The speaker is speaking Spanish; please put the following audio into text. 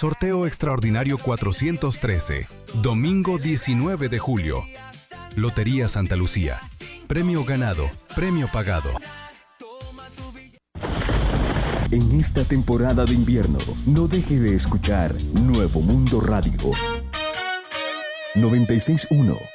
Sorteo extraordinario 413. Domingo 19 de julio. Lotería Santa Lucía. Premio ganado, premio pagado. En esta temporada de invierno, no deje de escuchar Nuevo Mundo Radio 96.1.